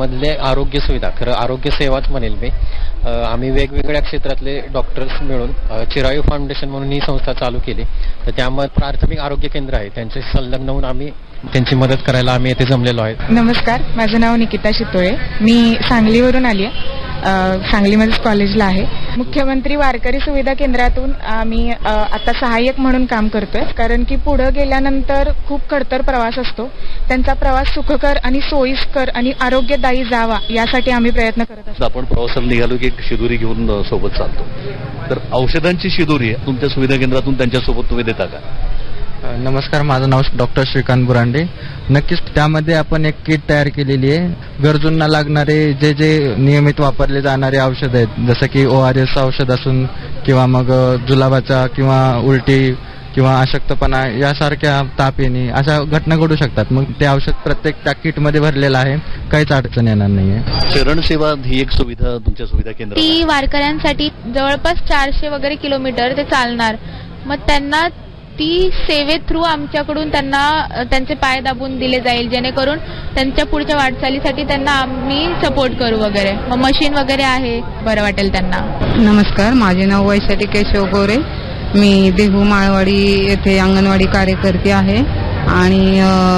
त्यामधले आरोग्य सुविधा, खरं आरोग्य सेवाच म्हणेल मी. आम्ही वेगवेगळ्या क्षेत्रातले डॉक्टर्स मिळून चिरायू फाउंडेशन म्हणून ही संस्था चालू केली. तर त्यामध्ये प्राथमिक आरोग्य केंद्र आहे, त्यांचे संलग्न होऊन आम्ही त्यांची मदत करायला आम्ही येथे जमलेलो आहे. नमस्कार, माझं नाव निकिता शितोळे. मी सांगलीवरून आली आहे. सांगलीमध्येच कॉलेजला आहे. मुख्यमंत्री वारकरी सुविधा केंद्रातून आम्ही आता सहाय्यक म्हणून काम करतोय. कारण की पुढे गेल्यानंतर खूप खडतर प्रवास असतो. त्यांचा प्रवास सुखकर आणि सोयीस्कर आणि आरोग्यदायी जावा यासाठी आम्ही प्रयत्न करत असतो. आपण प्रवासाला निघालो की एक शिदोरी घेऊन सोबत चालतो. तर औषधांची शिदोरी तुमच्या सुविधा केंद्रातून त्यांच्यासोबत तुम्ही देता का? नमस्कार, माझं नाव डॉक्टर श्रीकांत बुरांडे. नक्कीच त्यामध्ये आपण एक किट तयार केलेली आहे. गरजूंना लागणारे जे जे नियमित वापरले जाणारे औषध आहेत, जसं की ORS औषध असून किंवा मग जुलाबाचा किंवा उलटी किंवा अशक्तपणा यासारख्या ताप येणे अशा घटना घडू शकतात. मग ते औषध प्रत्येक त्या किटमध्ये भरलेलं आहे, काहीच अडचण येणार नाहीये. चरण सेवा ही एक सुविधा तुमच्या सुविधा केंद्रात ती वारकऱ्यांसाठी जवळपास 400 वगैरे किलोमीटर ते चालणार. मग त्यांना ती सेवे थ्रू आमच्याकडून त्यांना त्यांचे पाय दाबून दिले जाईल, जेणेकरून त्यांच्या पुढच्या वाटचालीसाठी त्यांना आम्ही सपोर्ट करू वगैरे. मग मशीन वगैरे आहे, बरं वाटेल त्यांना. नमस्कार, माझे नाव वैशाली केशव गोरे. मी देहू माळवाडी येथे अंगणवाडी कार्यकर्ती आहे आणि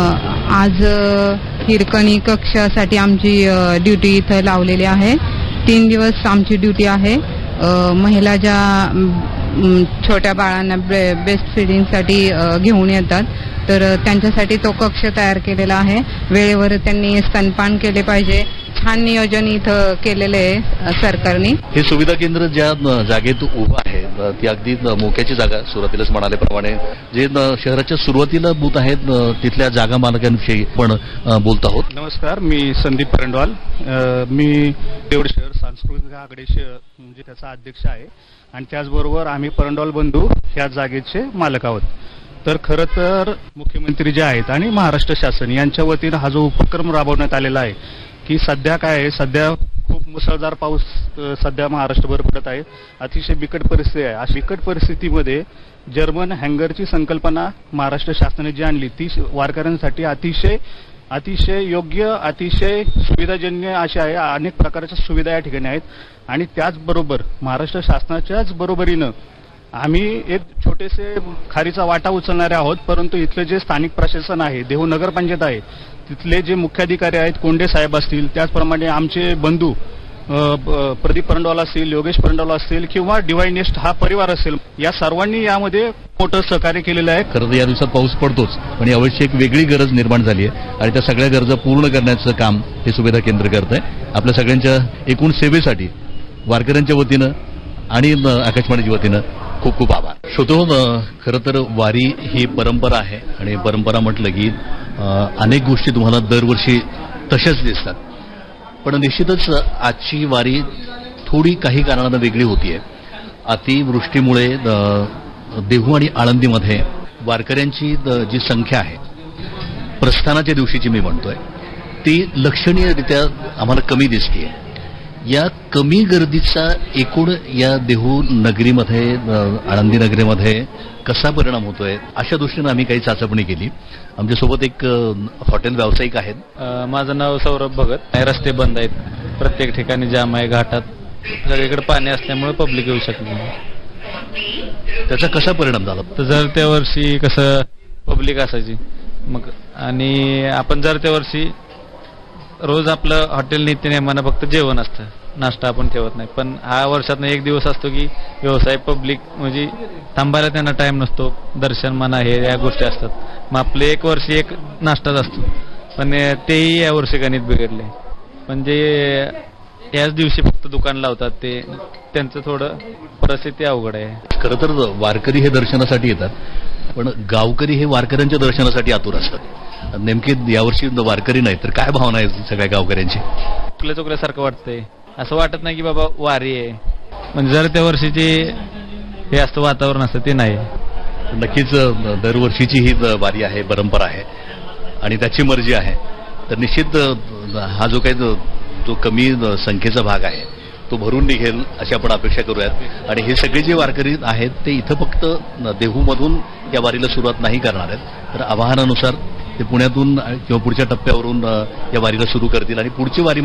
आज हिरकणी कक्षासाठी आमची ड्युटी इथं लावलेली आहे. 3 दिवस आमची ड्युटी आहे. महिला ज्या छोट्या बाळांना ब्रेस्ट फीडिंगसाठी घेऊन येतात, तर त्यांच्यासाठी तो कक्ष तयार केलेला आहे. वेळेवर त्यांनी स्तनपान केले पाहिजे. छान नियोजन इथं केलेलं आहे सरकारने. हे सुविधा केंद्र ज्या जागेत उभं आहे ती अगदी मोक्याची जागा, सुरुवातीलाच म्हणाल्याप्रमाणे जे शहराच्या सुरुवातीला बूथ आहेत तिथल्या जागा मालकांविषयी पण बोलत आहोत. नमस्कार, मी संदीप परंडवाल. मी देवड शहर सांस्कृतिक आघाडी म्हणजे त्याचा अध्यक्ष आहे आणि त्याचबरोबर आम्ही परंडवाल बंधू ह्या जागेचे मालक आहोत. तर खरं तर मुख्यमंत्री जे आहेत आणि महाराष्ट्र शासन यांच्या वतीनं हा जो उपक्रम राबवण्यात आलेला आहे की सध्या काय आहे, सध्या खूप मुसळधार पाऊस सध्या महाराष्ट्रभर पडत आहे. अतिशय बिकट परिस्थिती आहे. अशा बिकट परिस्थितीमध्ये जर्मन हँगरची संकल्पना महाराष्ट्र शासनाने जी आणली ती वारकऱ्यांसाठी अतिशय योग्य, अतिशय सुविधाजन्य अशा आहे. अनेक प्रकारच्या सुविधा या ठिकाणी आहेत आणि त्याचबरोबर महाराष्ट्र शासनाच्याच बरोबरीनं आम्ही एक छोटेसे खारीचा वाटा उचलणारे आहोत. परंतु इथले जे स्थानिक प्रशासन आहे, देहू नगरपंचायत आहे, तिथले जे मुख्याधिकारी आहेत, कोंडे साहेब असतील, त्याचप्रमाणे आमचे बंधू प्रदीप परंडवाल असतील, योगेश परंडवाल असतील किंवा डिवायनेस्ट हा परिवार असेल, या सर्वांनी यामध्ये मोठं सहकार्य केलेलं आहे. खरं तर या दिवसात पाऊस पडतोच, पण यावर्षी एक वेगळी गरज निर्माण झाली आहे आणि त्या सगळ्या गरजा पूर्ण करण्याचं काम हे सुविधा केंद्र करत आहे. आपल्या सगळ्यांच्या एकूण सेवेसाठी वारकऱ्यांच्या वतीनं आणि आकाशवाणीच्या वतीनं खूप खूप आभार. श्रोतो, खरं तर वारी ही परंपरा आहे आणि परंपरा म्हटलं की अनेक गोष्टी तुम्हाला दरवर्षी तशाच दिसतात. पण निश्चितच आजची वारी थोडी काही कारणानं वेगळी होतीये. अतिवृष्टीमुळे देहू आणि आळंदीमध्ये वारकऱ्यांची जी संख्या आहे प्रस्थानाच्या दिवशीची मी म्हणतोय ती लक्षणीयरित्या आम्हाला कमी दिसतेय. या कमी गर्दीचा एकूण या देहू नगरीमध्ये, आळंदी नगरीमध्ये कसा परिणाम होतोय अशा दृष्टीनं आम्ही काही चाचपणी केली. आमच्यासोबत एक हॉटेल व्यावसायिक आहेत. माझं नाव सौरभ भगत. रस्ते बंद आहेत, प्रत्येक ठिकाणी जाम आहे, घाटात सगळीकडे पाणी असल्यामुळे पब्लिक येऊ शकत नाही. त्याचा कसा परिणाम झाला? तर जर त्या वर्षी कसं पब्लिक असायची मग, आणि आपण जर त्या वर्षी रोज आपलं हॉटेल नित्यनेमानं फक्त जेवण असतं, नाश्ता आपण ठेवत नाही. पण हा वर्षातनं एक दिवस असतो की व्यवसाय पब्लिक म्हणजे थांबायला त्यांना टाइम नसतो, दर्शन म्हणा हे या गोष्टी असतात. मग आपले एक वर्षी एक नाश्ताच असतो, पण तेही या वर्षी गणित बिघडले. म्हणजे याच दिवशी फक्त दुकान लावतात, ते त्यांचं थोडं परिस्थिती अवघड आहे. खरं तर वारकरी हे दर्शनासाठी येतात, पण गावकरी हे वारकऱ्यांच्या दर्शनासाठी आतुर असतात. नेमके यावर्षी वारकरी नाही तर काय भावना आहे सगळ्या गावकऱ्यांची? चुकल्यासारखं वाटतंय. असं वाटत नाही की बाबा वारी आहे, म्हणजे जर त्या वर्षीचे हे असतं वातावरण असतं ते नाही. नक्कीच दरवर्षीची ही वारी आहे, परंपरा आहे आणि त्याची मर्जी आहे. तर निश्चित हा जो काही जो कमी संख्येचा भाग आहे तो भरून निघेल अशी आपण अपेक्षा करूयात. आणि हे सगळे जे वारकरी आहेत ते इथं फक्त देहूमधून या वारीला सुरुवात नाही करणार आहेत, तर आवाहनानुसार ते पुण्यातून किंवा पुढच्या टप्प्यावरून या वारीला सुरू करतील आणि पुढची वारी